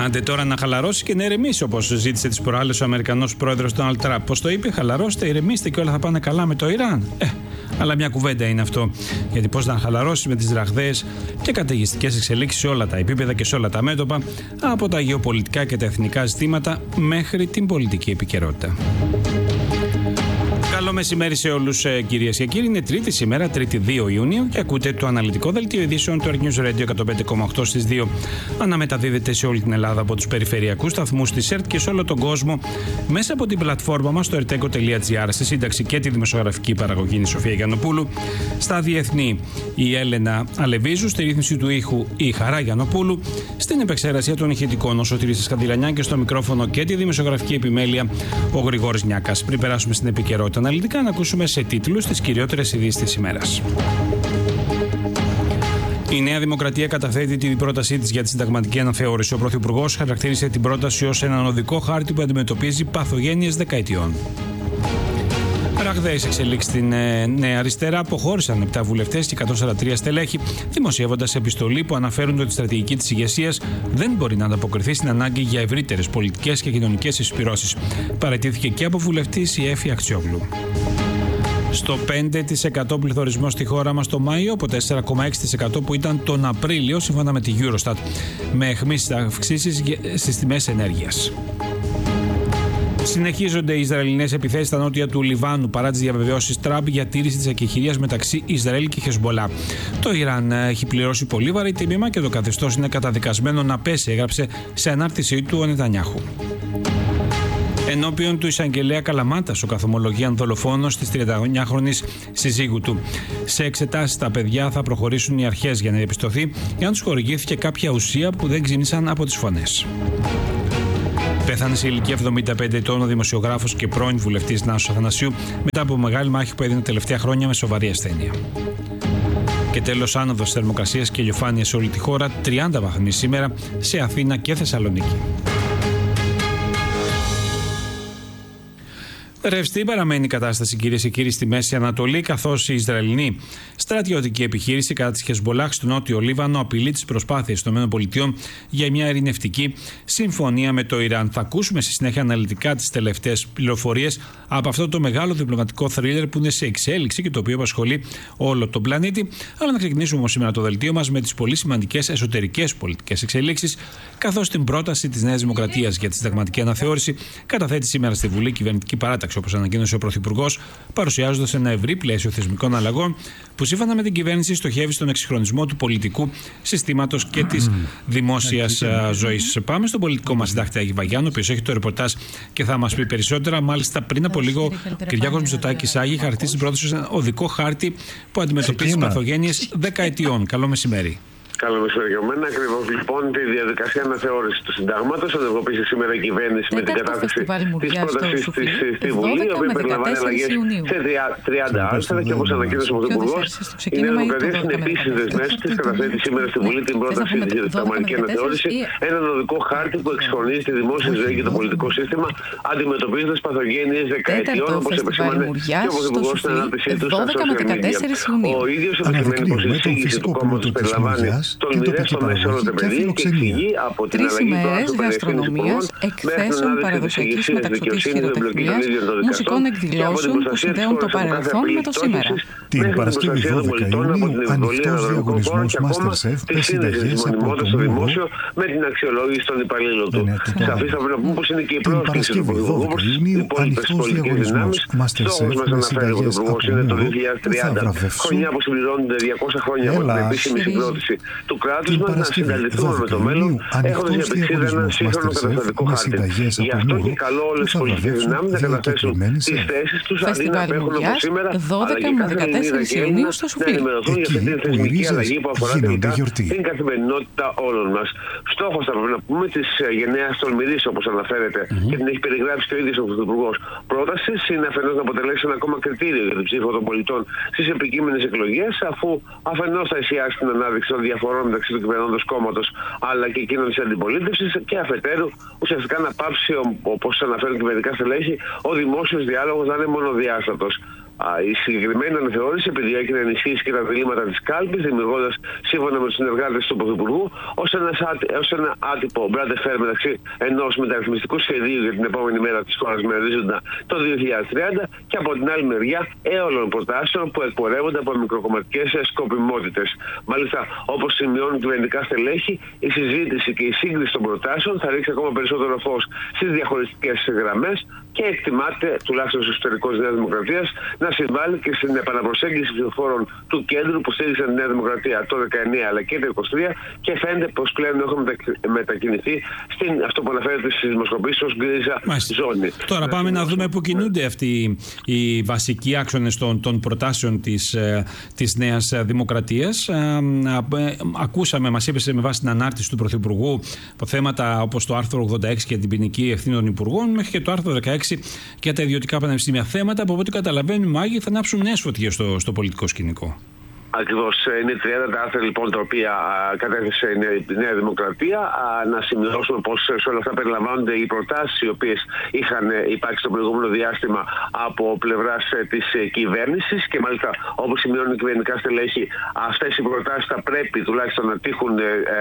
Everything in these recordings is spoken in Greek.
Άντε τώρα να χαλαρώσει και να ηρεμήσει, όπως ζήτησε τις προάλλες ο Αμερικανός πρόεδρος Ντόναλντ Τραμπ. Πώς το είπε, χαλαρώστε, ηρεμήστε και όλα θα πάνε καλά με το Ιράν. Αλλά μια κουβέντα είναι αυτό. Γιατί πώς να χαλαρώσει με τις ραγδαίες και καταιγιστικές εξελίξεις σε όλα τα επίπεδα και σε όλα τα μέτωπα, από τα γεωπολιτικά και τα εθνικά ζητήματα μέχρι την πολιτική επικαιρότητα. Καλό μεσημέρι σε όλους, κυρίες και κύριοι. Είναι Τρίτη σήμερα, 3η 2 Ιουνίου, και ακούτε το αναλυτικό δελτίο ειδήσεων του News Radio 105,8 στις 2. Αναμεταδίδεται σε όλη την Ελλάδα από τους περιφερειακούς σταθμούς της ΕΡΤ και σε όλο τον κόσμο μέσα από την πλατφόρμα μας στο erteco.gr. Στη σύνταξη και τη δημοσιογραφική παραγωγή είναι η Σοφία Γιαννοπούλου. Στα διεθνή η Έλενα Αλεβίζου. Στη ρύθμιση του ήχου η Χαρά Γιαννοπούλου. Στην επεξεργασία των ηχητικών ο Σωτήρης Σκαντιλανιά και στο μικρόφωνο και τη δημοσιογραφική επιμέλεια ο Γρηγόρης Νιάκας. Πριν περάσουμε στην επικαιρότητα αναλυτικά, να ακούσουμε σε τίτλους τις κυριότερες ειδήσεις της ημέρας. Η Νέα Δημοκρατία καταθέτει την πρότασή της για τη συνταγματική αναθεώρηση. Ο Πρωθυπουργός χαρακτήρισε την πρόταση ως έναν οδικό χάρτη που αντιμετωπίζει παθογένειες δεκαετιών. Ραγδαίες εξελίξεις στην Νέα Αριστερά. Αποχώρησαν 7 βουλευτές και 143 στελέχη, δημοσιεύοντας επιστολή που αναφέρουν ότι η στρατηγική της ηγεσίας δεν μπορεί να ανταποκριθεί στην ανάγκη για ευρύτερες πολιτικές και κοινωνικές εισπυρώσεις. Παραιτήθηκε και από βουλευτής η Έφη Αξιόγλου. Στο 5% πληθωρισμό στη χώρα μας το Μάιο, από 4,6% που ήταν τον Απρίλιο, σύμφωνα με τη Eurostat, με αιχμείς αυξήσεις στις τιμές ενέργειας. Συνεχίζονται οι Ισραηλινές επιθέσεις στα νότια του Λιβάνου παρά τις διαβεβαιώσεις Τραμπ για τήρηση της ακεχηρίας μεταξύ Ισραήλ και Χεσμπολά. Το Ιράν έχει πληρώσει πολύ βαρύ τίμημα και το καθεστώς είναι καταδικασμένο να πέσει, έγραψε σε ανάρτησή του ο Νετανιάχου. Ενώπιον του εισαγγελέα Καλαμάτας, ο καθομολογίαν δολοφόνος της 39χρονης συζύγου του. Σε εξετάσεις στα παιδιά θα προχωρήσουν οι αρχές για να διαπιστωθεί εάν τους χορηγήθηκε κάποια ουσία που δεν ξύνησαν από τις φωνές. Πέθανε σε ηλικία 75 ετών ο δημοσιογράφος και πρώην βουλευτής Νάσος Αθανασίου μετά από μεγάλη μάχη που έδινε τελευταία χρόνια με σοβαρή ασθένεια. Και τέλος, άνοδος θερμοκρασίας και ηλιοφάνεια σε όλη τη χώρα, 30 βαθμοί σήμερα σε Αθήνα και Θεσσαλονίκη. Ρευστή παραμένει η κατάσταση, κυρίες και κύριοι, στη Μέση Ανατολή, καθώς η Ισραηλινή στρατιωτική επιχείρηση κατά της Χεσμπολάχ στο νότιο Λίβανο απειλεί τις προσπάθειες των ΗΠΑ για μια ειρηνευτική συμφωνία με το Ιράν. Θα ακούσουμε στη συνέχεια αναλυτικά τις τελευταίες πληροφορίες από αυτό το μεγάλο διπλωματικό θρίλερ που είναι σε εξέλιξη και το οποίο απασχολεί όλο τον πλανήτη. Αλλά να ξεκινήσουμε όμως σήμερα το δελτίο μας με τις πολύ σημαντικές εσωτερικές πολιτικές εξελίξεις, καθώς την πρόταση της Νέας Δημοκρατίας για τη συνταγματική αναθεώρηση καταθέτει σήμερα στη Βουλή κυβερνητική παράταξη, όπως ανακοίνωσε ο Πρωθυπουργός, παρουσιάζοντας ένα ευρύ πλαίσιο θεσμικών αλλαγών που σύμφωνα με την κυβέρνηση στοχεύει στον εξυγχρονισμό του πολιτικού συστήματος και της δημόσιας ζωής. Πάμε στον πολιτικό μας συντάκτη Άγη Βαγιάννου, ο οποίος έχει το ρεπορτάζ και θα μας πει περισσότερα. Μάλιστα, πριν από λίγο, ο Κυριάκος Μητσοτάκης Άγη χαρακτήρισε την πρόταση ως ένα οδικό χάρτη που αντιμετωπίζει παθογένειες δεκαετιών. Καλό μεσημέρι. Καλό μεσημέρι για μένα. Ακριβώς λοιπόν τη διαδικασία αναθεώρηση του συντάγματος ενεργοποίησε σήμερα η κυβέρνηση με την κατάθεση της πρότασης της στη Βουλή, η οποία περιλαμβάνει αλλαγές σε 30 άρθρα και όπως ανακοίνωσε ο Πρωθυπουργός, η Νέα Δημοκρατία στην επίσης δεσμεύση της καταθέτει σήμερα στη Βουλή την πρόταση για τη συνταγματική αναθεώρηση, έναν οδικό χάρτη που εξυγχρονίζει τη δημόσια ζωή και το πολιτικό σύστημα, αντιμετωπίζοντας παθογένειες δεκαετιών, όπως επεσήμανε και ο Πρωθυπουργός στην ανάπτυξή του στα social media. Ο ίδιος επισημαίνει πως η εισήγηση του κόμματος περιλαμβάνει τολμηρές τομές σε όλο το πεδίο και εξηγεί από την αλλαγή του άρθρου περιευθύνης υπουργών μέχρι την ανάδειξη της ηγεσίας δικαιοσύνης, την εμπλοκή των ίδιων των δικαστών και από την προστασία της χώρας από κάθε απειλή πτώσης μέχρι την προστασία των πολιτών από την εμβολία αναδρομικών χώρων και ακόμα τη σύνδεση της μονιμότητας στο δημόσιο με την αξιολόγηση των υπαλλήλων του. Σαφής θα πρέπει να πούμε πως είναι και η πρόσκληση του Πρωθυπουργού προς τις υπόλοιπες πολιτικές δυνάμεις. Στόχος μας αναφέρει ο Πρωθυπουργός είναι το 2030, χρονιά που συμπληρώνονται 200 χρόνια από την επίσημη συγκρότηση του κράτους μας, να συνταληθούμε με το μέλλον, έχοντας για πηξίδα ένα σύγχρονο καταστατικό χάρτη. Γι' αυτό και καλώ όλες τις πολιτικές δυνάμεις να καταθέσουν τις θέσεις τους αντί να απέχουν από σήμερα, αλλά και κάθε Ελληνίδα και Έλληνας να ενημερωθούν για αυτή την θεσμική αλλαγή που αφορά τελικά την καθημερινότητα όλων μας. Στόχος θα πρέπει να πούμε της γενναίας τολμηρής, όπως αναφέρεται και την έχει περιγράψει και ο ίδιος ο Πρωθυπουργός πρότασης, είναι αφενός να αποτελέσει ένα ακόμα κριτήριο για την ψήφο των πολιτών στις επικείμενες εκλογές, αφού αφενός θα εστιάσει την ανάδειξη των διαφορών μεταξύ του κυβερνώντος κόμματος αλλά και εκείνων της αντιπολίτευσης, και αφετέρου ουσιαστικά να πάψει, όπως αναφέρουν κυβερνητικά στελέχη, ο δημόσιος διάλογος να είναι μονοδιάστατος. Η συγκεκριμένη αναθεώρηση επιδιώκει να ενισχύσει και τα διλήμματα της κάλπης, δημιουργώντας σύμφωνα με τους συνεργάτες του Πρωθυπουργού ως ένα άτυπο μπραντεφέρ μεταξύ ενός μεταρρυθμιστικού σχεδίου για την επόμενη μέρα της χώρας με ορίζοντα το 2030 και από την άλλη μεριά έολων προτάσεων που εκπορεύονται από μικροκομματικές σκοπιμότητες. Μάλιστα, όπως σημειώνουν κυβερνητικά στελέχη, η συζήτηση και η σύγκριση των προτάσεων θα ρίξει ακόμα περισσότερο φως στις διαχωριστικές γραμμές και εκτιμάται, τουλάχιστον στο εσωτερικό της Νέας Δημοκρατίας, να συμβάλλει και στην επαναπροσέγγιση ψηφοφόρων του κέντρου που στήριξαν τη Νέα Δημοκρατία το 19 αλλά και το 23 και φαίνεται πως πλέον έχουν μετακινηθεί στην αυτό που αναφέρεται στις δημοσκοπήσεις ως γκρίζα ζώνη. Τώρα πάμε να δούμε πού κινούνται αυτοί οι βασικοί άξονες των προτάσεων της Νέας Δημοκρατίας. Ακούσαμε, μας είπε με βάση την ανάρτηση του Πρωθυπουργού από θέματα όπως το άρθρο 86 και την ποινική ευθύνη των υπουργών μέχρι και το άρθρο 16 για τα ιδιωτικά πανεπιστήμια. Θέματα που από ό,τι καταλαβαίνουμε, Άγιοι, θα ανάψουν νέες φωτιές στο πολιτικό σκηνικό. Ακριβώς. Είναι 30 τα άρθρα λοιπόν τα οποία κατέθεσε η Νέα Δημοκρατία. Να σημειώσουμε πως σε όλα αυτά περιλαμβάνονται οι προτάσεις οι οποίες είχαν υπάρξει το προηγούμενο διάστημα από πλευράς της κυβέρνησης και μάλιστα όπως σημειώνουν οι κυβερνητικά στελέχη, αυτές οι προτάσεις θα πρέπει τουλάχιστον να τύχουν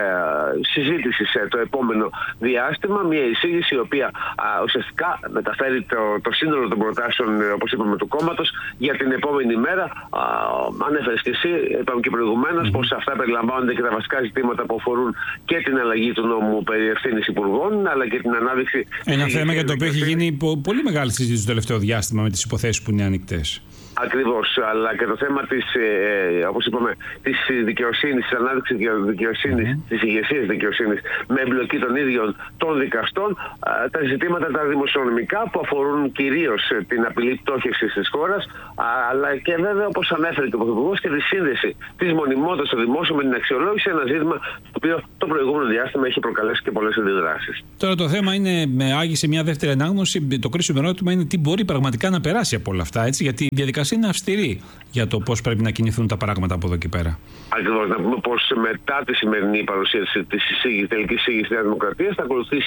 συζήτηση σε το επόμενο διάστημα. Μια εισήγηση η οποία ουσιαστικά μεταφέρει το σύνολο των προτάσεων, όπως είπαμε, του κόμματος για την επόμενη μέρα. Ανέφερες και εσύ, είπαμε και προηγουμένως, πως αυτά περιλαμβάνονται και τα βασικά ζητήματα που αφορούν και την αλλαγή του νόμου περί ευθύνης υπουργών, αλλά και την ανάδειξη. Ένα θέμα για το οποίο έχει γίνει πολύ μεγάλη συζήτηση το τελευταίο διάστημα με τις υποθέσεις που είναι ανοιχτές. Ακριβώς, αλλά και το θέμα της, όπως είπαμε, της δικαιοσύνης, της ανάδειξης δικαιοσύνης, της ηγεσίας δικαιοσύνης με εμπλοκή των ίδιων των δικαστών, τα ζητήματα τα δημοσιονομικά που αφορούν κυρίως την απειλή πτώχευσης της χώρας, αλλά και βέβαια, όπως ανέφερε και ο Πρωθυπουργός, και τη σύνδεση της μονιμότητας στο δημόσιο με την αξιολόγηση, ένα ζήτημα το οποίο το προηγούμενο διάστημα έχει προκαλέσει και πολλές αντιδράσεις. Τώρα το θέμα είναι, Άγιοι, σε μια δεύτερη ανάγνωση, το κρίσιμο ερώτημα είναι τι μπορεί πραγματικά να περάσει από όλα αυτά, έτσι, γιατί η διαδικασία είναι αυστηρή για το πώς πρέπει να κινηθούν τα πράγματα από εδώ και πέρα. Ακριβώς. Να πούμε πως μετά τη σημερινή παρουσίαση της τελικής εισήγησης της Νέας Δημοκρατίας θα ακολουθήσει